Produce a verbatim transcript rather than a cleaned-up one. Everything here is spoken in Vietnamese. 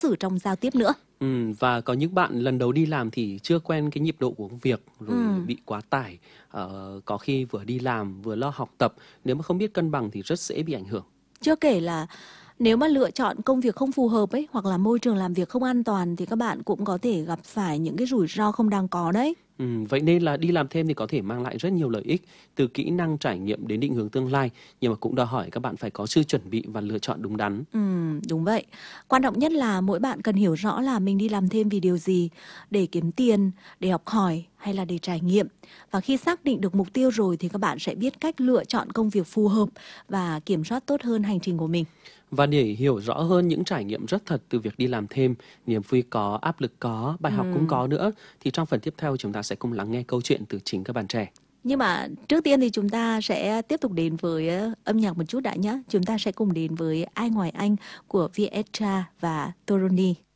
xử trong giao tiếp nữa. Ừ, và có những bạn lần đầu đi làm thì chưa quen cái nhịp độ của công việc, rồi Ừ. bị quá tải. Ờ, có khi vừa đi làm vừa lo học tập, nếu mà không biết cân bằng thì rất dễ bị ảnh hưởng. Chưa kể là nếu mà lựa chọn công việc không phù hợp ấy, hoặc là môi trường làm việc không an toàn, thì các bạn cũng có thể gặp phải những cái rủi ro không đáng có đấy. Ừ, vậy nên là đi làm thêm thì có thể mang lại rất nhiều lợi ích, từ kỹ năng trải nghiệm đến định hướng tương lai, nhưng mà cũng đòi hỏi các bạn phải có sự chuẩn bị và lựa chọn đúng đắn. Ừ, đúng vậy. Quan trọng nhất là mỗi bạn cần hiểu rõ là mình đi làm thêm vì điều gì, để kiếm tiền, để học hỏi hay là để trải nghiệm. Và khi xác định được mục tiêu rồi thì các bạn sẽ biết cách lựa chọn công việc phù hợp và kiểm soát tốt hơn hành trình của mình. Và để hiểu rõ hơn những trải nghiệm rất thật từ việc đi làm thêm, niềm vui có, áp lực có, bài học cũng Ừ. có nữa, thì trong phần tiếp theo chúng ta sẽ cùng lắng nghe câu chuyện từ chính các bạn trẻ. Nhưng mà trước tiên thì chúng ta sẽ tiếp tục đến với ờ, âm nhạc một chút đã nhé. Chúng ta sẽ cùng đến với Ai Ngoài Anh của Vietra và Toroni.